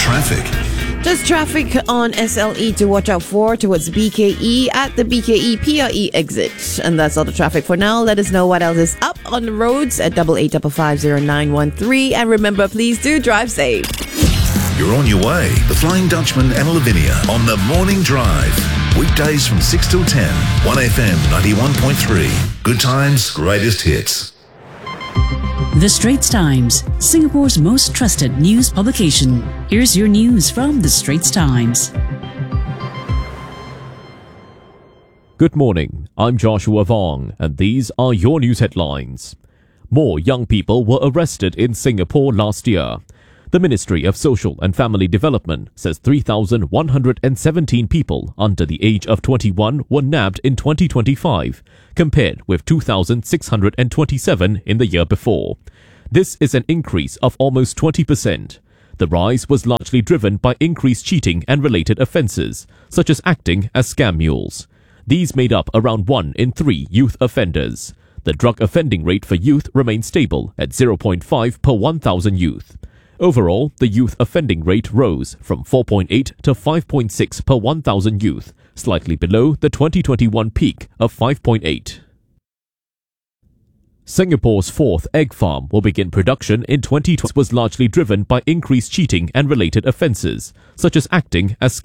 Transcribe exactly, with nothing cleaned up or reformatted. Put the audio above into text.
traffic. Just traffic on S L E to watch out for towards B K E at the B K E P R E exit. And that's all the traffic for now. Let us know what else is up on the roads at double eight five five zero nine one three. And remember, please do drive safe. You're on your way. The Flying Dutchman and Lavinia on the Morning Drive. Weekdays from six till ten. one F M ninety-one point three. Good times, greatest hits. The Straits Times, Singapore's most trusted news publication. Here's your news from The Straits Times. Good morning, I'm Joshua Vong, and these are your news headlines. More young people were arrested in Singapore last year. The Ministry of Social and Family Development says three thousand one hundred seventeen people under the age of twenty-one were nabbed in twenty twenty-five, compared with two thousand six hundred twenty-seven in the year before. This is an increase of almost twenty percent. The rise was largely driven by increased cheating and related offences, such as acting as scam mules. These made up around one in three youth offenders. The drug offending rate for youth remains stable at zero point five per one thousand youth. Overall, the youth offending rate rose from four point eight to five point six per one thousand youth, slightly below the twenty twenty-one peak of five point eight. Singapore's fourth egg farm will begin production in twenty twenty was largely driven by increased cheating and related offences, such as acting as